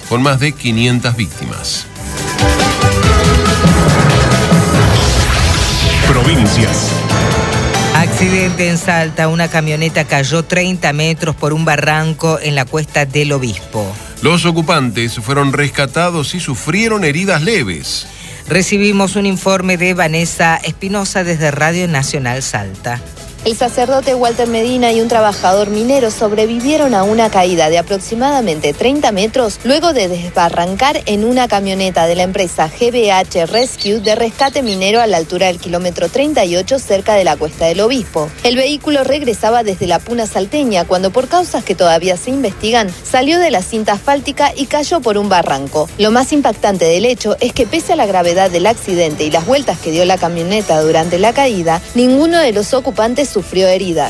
con más de 500 víctimas. Provincias. Accidente en Salta. Una camioneta cayó 30 metros por un barranco en la Cuesta del Obispo. Los ocupantes fueron rescatados y sufrieron heridas leves. Recibimos un informe de Vanessa Espinosa desde Radio Nacional Salta. El sacerdote Walter Medina y un trabajador minero sobrevivieron a una caída de aproximadamente 30 metros luego de desbarrancar en una camioneta de la empresa GBH Rescue de rescate minero a la altura del kilómetro 38 cerca de la Cuesta del Obispo. El vehículo regresaba desde la Puna salteña cuando, por causas que todavía se investigan, salió de la cinta asfáltica y cayó por un barranco. Lo más impactante del hecho es que, pese a la gravedad del accidente y las vueltas que dio la camioneta durante la caída, ninguno de los ocupantes sufrió heridas.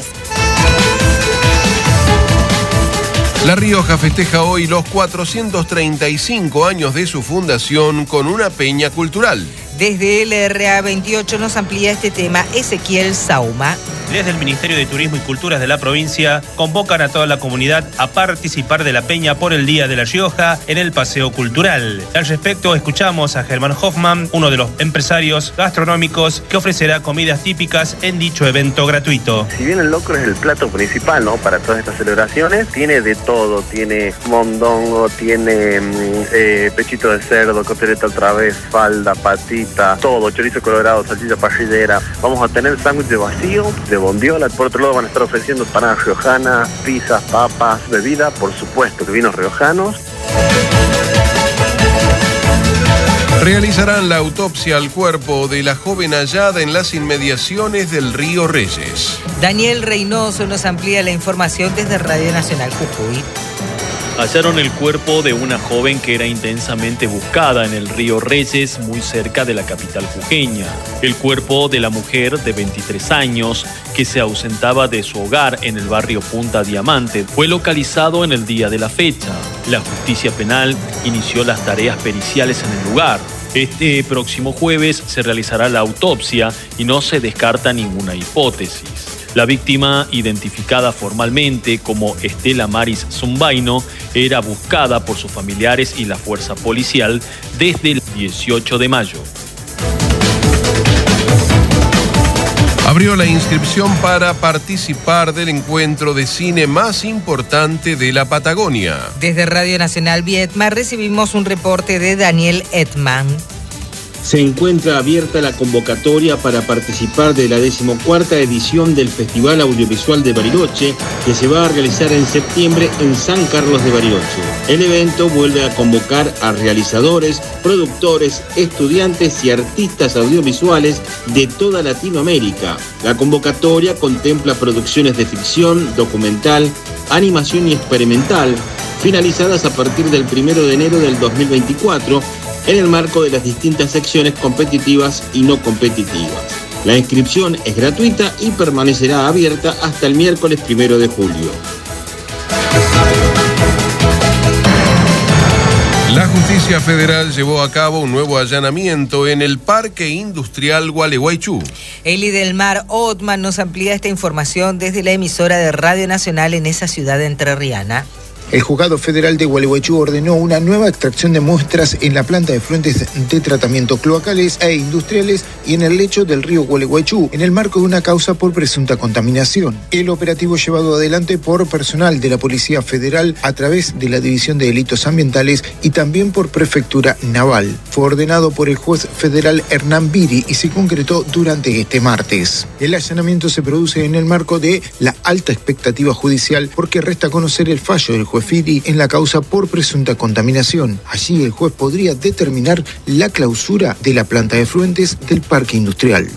La Rioja festeja hoy los 435 años de su fundación con una peña cultural. Desde el RA28 nos amplía este tema Ezequiel Sauma. Desde el Ministerio de Turismo y Culturas de la provincia convocan a toda la comunidad a participar de la peña por el Día de La Rioja en el Paseo Cultural. Al respecto, escuchamos a Germán Hoffman, uno de los empresarios gastronómicos que ofrecerá comidas típicas en dicho evento gratuito. Si bien el locro es el plato principal, ¿no?, para todas estas celebraciones, tiene de todo. Tiene mondongo, tiene pechito de cerdo, costeleta otra vez, falda, patita, todo, chorizo colorado, salchicha parrillera. Vamos a tener sándwich de vacío, de bondiola. Por otro lado van a estar ofreciendo empanadas riojanas, pizzas, papas, bebida, por supuesto que vinos riojanos. Realizarán la autopsia al cuerpo de la joven hallada en las inmediaciones del río Reyes. Daniel Reynoso nos amplía la información desde Radio Nacional Jujuy. Hallaron el cuerpo de una joven que era intensamente buscada en el río Reyes, muy cerca de la capital jujeña. El cuerpo de la mujer de 23 años, que se ausentaba de su hogar en el barrio Punta Diamante, fue localizado en el día de la fecha. La justicia penal inició las tareas periciales en el lugar. Este próximo jueves se realizará la autopsia y no se descarta ninguna hipótesis. La víctima, identificada formalmente como Estela Maris Zumbaino, era buscada por sus familiares y la fuerza policial desde el 18 de mayo. Abrió la inscripción para participar del encuentro de cine más importante de la Patagonia. Desde Radio Nacional Vietma recibimos un reporte de Daniel Edman. Se encuentra abierta la convocatoria para participar de la 14ª edición del Festival Audiovisual de Bariloche, que se va a realizar en septiembre en San Carlos de Bariloche. El evento vuelve a convocar a realizadores, productores, estudiantes y artistas audiovisuales de toda Latinoamérica. La convocatoria contempla producciones de ficción, documental, animación y experimental, finalizadas a partir del 1 de enero del 2024, en el marco de las distintas secciones competitivas y no competitivas. La inscripción es gratuita y permanecerá abierta hasta el miércoles 1 de julio. La Justicia Federal llevó a cabo un nuevo allanamiento en el Parque Industrial Gualeguaychú. Eli del Mar Otman nos amplía esta información desde la emisora de Radio Nacional en esa ciudad entrerriana. El Juzgado Federal de Gualeguaychú ordenó una nueva extracción de muestras en la planta de efluentes de tratamiento cloacales e industriales y en el lecho del río Gualeguaychú, en el marco de una causa por presunta contaminación. El operativo llevado adelante por personal de la Policía Federal a través de la División de Delitos Ambientales y también por Prefectura Naval. Fue ordenado por el juez federal Hernán Biri y se concretó durante este martes. El allanamiento se produce en el marco de la alta expectativa judicial porque resta conocer el fallo del juez Firi en la causa por presunta contaminación. Allí el juez podría determinar la clausura de la planta de efluentes del parque industrial.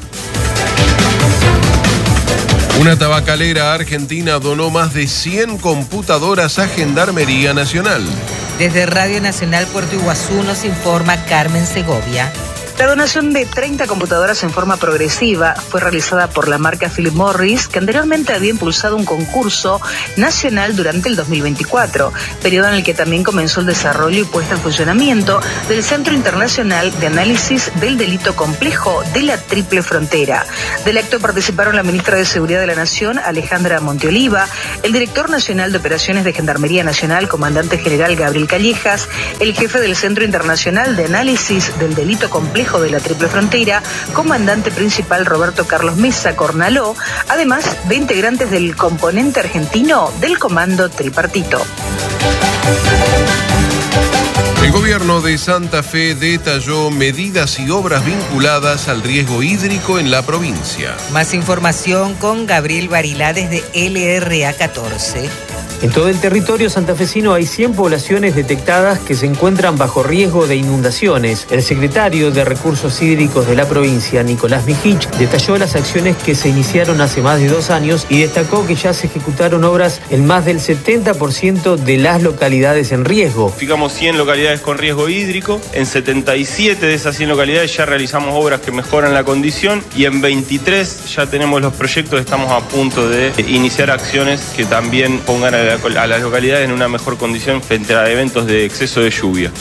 Una tabacalera argentina donó más de 100 computadoras a Gendarmería Nacional. Desde Radio Nacional Puerto Iguazú nos informa Carmen Segovia. La donación de 30 computadoras en forma progresiva fue realizada por la marca Philip Morris, que anteriormente había impulsado un concurso nacional durante el 2024, periodo en el que también comenzó el desarrollo y puesta en funcionamiento del Centro Internacional de Análisis del Delito Complejo de la Triple Frontera. Del acto participaron la ministra de Seguridad de la Nación, Alejandra Monteoliva, el director nacional de Operaciones de Gendarmería Nacional, comandante general Gabriel Callejas, el jefe del Centro Internacional de Análisis del Delito Complejo de la Triple Frontera, comandante principal Roberto Carlos Mesa Cornaló, además de integrantes del componente argentino del Comando Tripartito. El gobierno de Santa Fe detalló medidas y obras vinculadas al riesgo hídrico en la provincia. Más información con Gabriel Barilá desde LRA 14. En todo el territorio santafesino hay 100 poblaciones detectadas que se encuentran bajo riesgo de inundaciones. El secretario de Recursos Hídricos de la provincia, Nicolás Mijich, detalló las acciones que se iniciaron hace más de 2 años y destacó que ya se ejecutaron obras en más del 70% de las localidades en riesgo. Fijamos 100 localidades con riesgo hídrico, en 77 de esas 100 localidades ya realizamos obras que mejoran la condición y en 23 ya tenemos los proyectos, estamos a punto de iniciar acciones que también pongan a las localidades en una mejor condición frente a eventos de exceso de lluvia.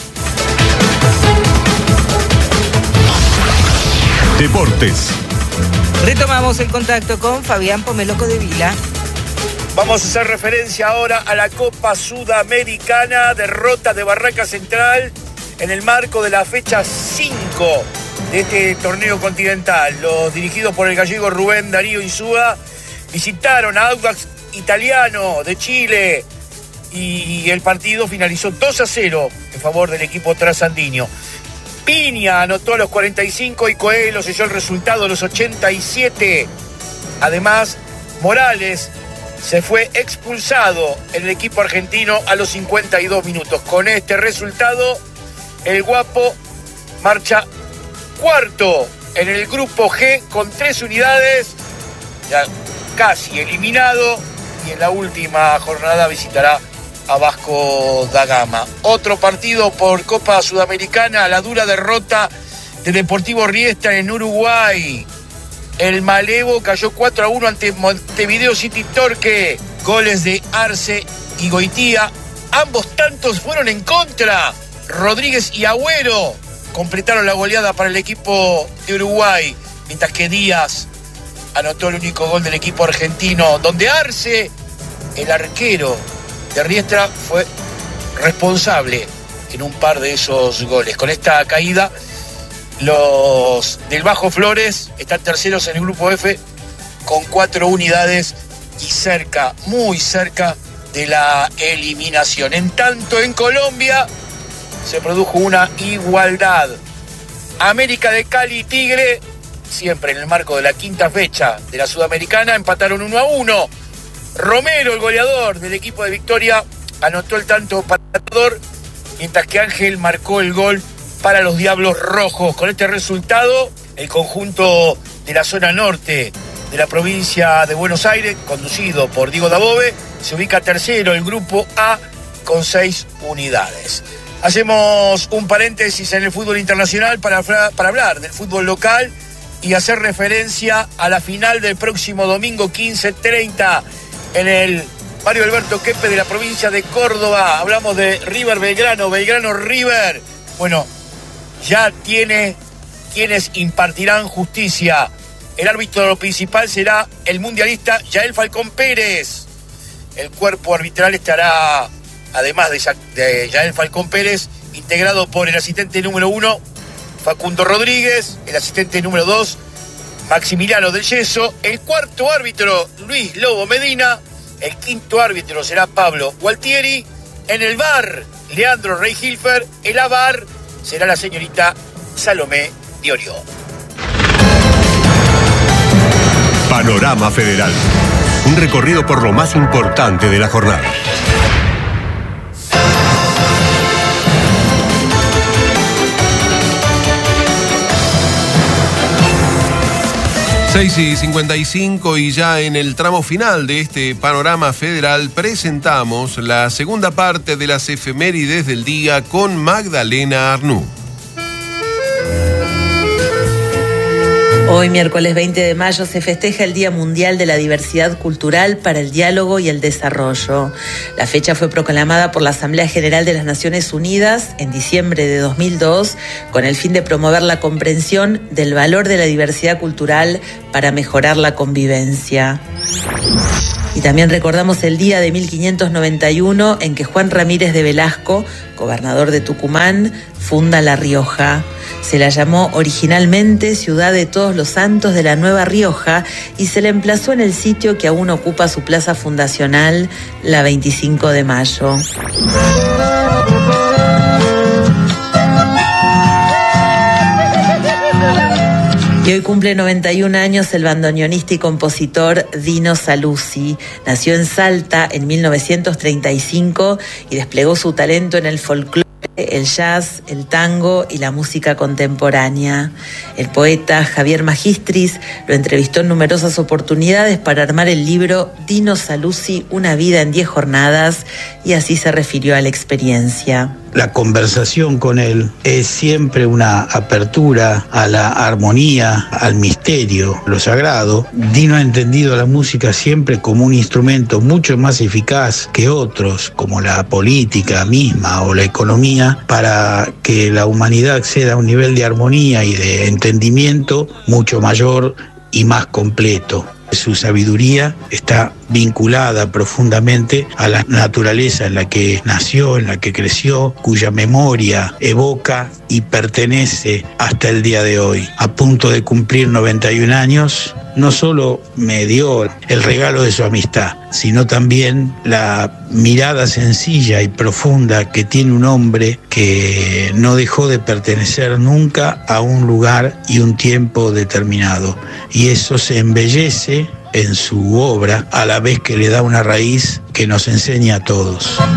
Deportes. Retomamos el contacto con Fabián Pomeloco de Vila. Vamos a hacer referencia ahora a la Copa Sudamericana, derrota de Barraca Central en el marco de la fecha 5 de este torneo continental. Los dirigidos por el gallego Rubén Darío Insúa visitaron a Audax Italiano de Chile y el partido finalizó 2-0 en favor del equipo trasandino. Piña anotó a los 45 y Coelho selló el resultado a los 87. Además, Morales se fue expulsado en el equipo argentino a los 52 minutos. Con este resultado, el Guapo marcha cuarto en el grupo G con 3 unidades, ya casi eliminado, y en la última jornada visitará a Vasco da Gama. Otro partido por Copa Sudamericana, la dura derrota de Deportivo Riestra en Uruguay. El Malevo cayó 4-1 ante Montevideo City Torque. Goles de Arce y Goitía. Ambos tantos fueron en contra. Rodríguez y Agüero completaron la goleada para el equipo de Uruguay, mientras que Díaz anotó el único gol del equipo argentino, donde Arce, el arquero de Riestra, fue responsable en un par de esos goles. Con esta caída, los del Bajo Flores están terceros en el grupo F con 4 unidades y cerca, muy cerca de la eliminación. En tanto, en Colombia se produjo una igualdad. América de Cali y Tigre, siempre en el marco de la 5ª fecha de la Sudamericana, empataron 1-1. Romero, el goleador del equipo de Victoria, anotó el tanto empatador, mientras que Ángel marcó el gol para los Diablos Rojos. Con este resultado, el conjunto de la zona norte de la provincia de Buenos Aires, conducido por Diego Dabove, se ubica tercero en el grupo A con 6 unidades. Hacemos un paréntesis en el fútbol internacional para hablar del fútbol local y hacer referencia a la final del próximo domingo 15:30 en el Mario Alberto Quepe de la provincia de Córdoba. Hablamos de River Belgrano, Belgrano River. Bueno, ya tiene quienes impartirán justicia. El árbitro principal será el mundialista Yael Falcón Pérez. El cuerpo arbitral estará, además de Yael Falcón Pérez, integrado por el asistente número 1, Facundo Rodríguez, el asistente número 2, Maximiliano del Yeso, el cuarto árbitro, Luis Lobo Medina, el quinto árbitro será Pablo Gualtieri, en el VAR, Leandro Rey-Hilfer, el AVAR será la señorita Salomé Diorio. Panorama Federal. Un recorrido por lo más importante de la jornada. y 55 y ya en el tramo final de este Panorama Federal presentamos la segunda parte de las efemérides del día con Magdalena Arnú. Hoy, miércoles 20 de mayo, se festeja el Día Mundial de la Diversidad Cultural para el Diálogo y el Desarrollo. La fecha fue proclamada por la Asamblea General de las Naciones Unidas en diciembre de 2002 con el fin de promover la comprensión del valor de la diversidad cultural para mejorar la convivencia. Y también recordamos el día de 1591 en que Juan Ramírez de Velasco, gobernador de Tucumán, funda La Rioja. Se la llamó originalmente Ciudad de Todos los Santos de la Nueva Rioja y se la emplazó en el sitio que aún ocupa su plaza fundacional, la 25 de mayo. Y hoy cumple 91 años el bandoneonista y compositor Dino Saluzzi. Nació en Salta en 1935 y desplegó su talento en el folclore, el jazz, el tango y la música contemporánea. El poeta Javier Magistris lo entrevistó en numerosas oportunidades para armar el libro Dino Saluzzi, una vida en 10 jornadas, y así se refirió a la experiencia. La conversación con él es siempre una apertura a la armonía, al misterio, lo sagrado. Dino ha entendido la música siempre como un instrumento mucho más eficaz que otros, como la política misma o la economía, para que la humanidad acceda a un nivel de armonía y de entendimiento mucho mayor y más completo. Su sabiduría está vinculada profundamente a la naturaleza en la que nació, en la que creció, cuya memoria evoca y pertenece hasta el día de hoy. A punto de cumplir 91 años, no solo me dio el regalo de su amistad, sino también la mirada sencilla y profunda que tiene un hombre que no dejó de pertenecer nunca a un lugar y un tiempo determinado. Y eso se embellece en su obra, a la vez que le da una raíz que nos enseña a todos.